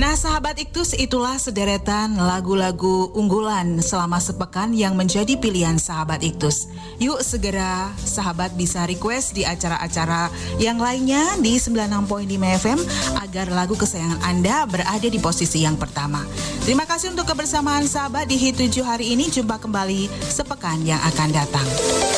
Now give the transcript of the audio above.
Nah, sahabat Iktus, itulah sederetan lagu-lagu unggulan selama sepekan yang menjadi pilihan sahabat Iktus. Yuk segera sahabat bisa request di acara-acara yang lainnya di 96.5 FM agar lagu kesayangan Anda berada di posisi yang pertama. Terima kasih untuk kebersamaan sahabat di Hit 7 hari ini. Jumpa kembali sepekan yang akan datang.